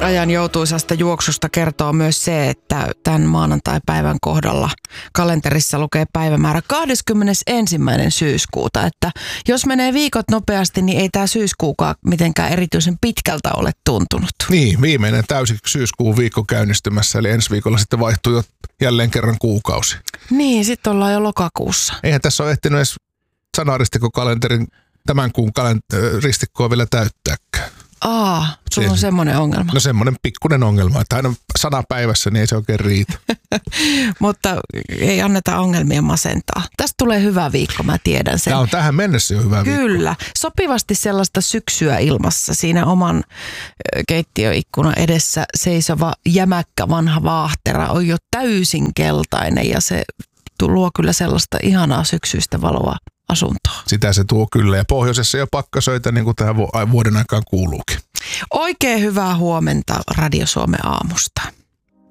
ajan joutuisasta juoksusta kertoo myös se, että tämän maanantai-päivän kohdalla kalenterissa lukee päivämäärä 21. syyskuuta. Että jos menee viikot nopeasti, niin ei tämä syyskuukaan mitenkään erityisen pitkältä ole tuntunut. Niin, viimeinen täysi syyskuun viikko käynnistymässä, eli ensi viikolla sitten vaihtuu jo jälleen kerran kuukausi. Niin, sitten ollaan jo lokakuussa. Eihän tässä ole ehtinyt edes sanaristikokalenterin tämän kuun ristikkoa vielä täyttääkään. Sulla on semmoinen ongelma. No semmoinen pikkuinen ongelma, että aina 100 päivässä, niin ei se oikein riitä. Mutta ei anneta ongelmia masentaa. Tästä tulee hyvä viikko, mä tiedän sen. Tämä on tähän mennessä jo hyvä viikko. Kyllä. Sopivasti sellaista syksyä ilmassa. Siinä oman keittiöikkunan edessä seisova jämäkkä vanha vaahtera on jo täysin keltainen ja se luo kyllä sellaista ihanaa syksyistä valoa asuntoon. Sitä se tuo kyllä ja pohjoisessa jo pakkasöitä niin kuin tähän vuoden aikaan kuuluukin. Oikein hyvää huomenta Radio Suomen aamusta.